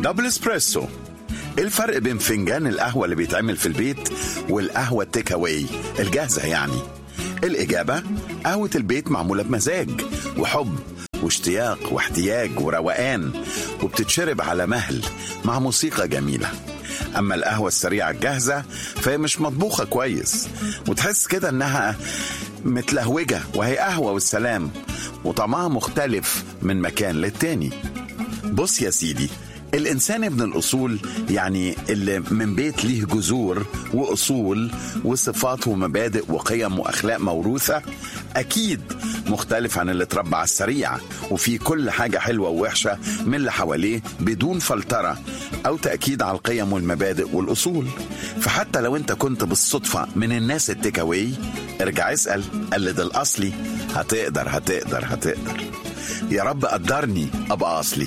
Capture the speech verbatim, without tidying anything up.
دبل اسبريسو. ايه الفرق بين فنجان القهوة اللي بيتعمل في البيت والقهوة التيك اواي الجاهزة يعني؟ الإجابة قهوة البيت معمولة بمزاج وحب واشتياق واحتياج وروقان، وبتتشرب على مهل مع موسيقى جميلة. أما القهوة السريعة الجاهزة فهي مش مطبوخة كويس، وتحس كده إنها متلهوجة وهي قهوة والسلام، وطعمها مختلف من مكان للتاني. بص يا سيدي، الإنسان ابن الأصول، يعني اللي من بيت ليه جذور وأصول وصفات ومبادئ وقيم وأخلاق موروثة، أكيد مختلف عن اللي اتربى على السريع وفي كل حاجة حلوة ووحشة من اللي حواليه بدون فلترة أو تأكيد على القيم والمبادئ والأصول. فحتى لو أنت كنت بالصدفة من الناس التيكاوي، ارجع اسأل، قلد الأصلي، هتقدر هتقدر هتقدر. يا رب قدرني أبقى أصلي.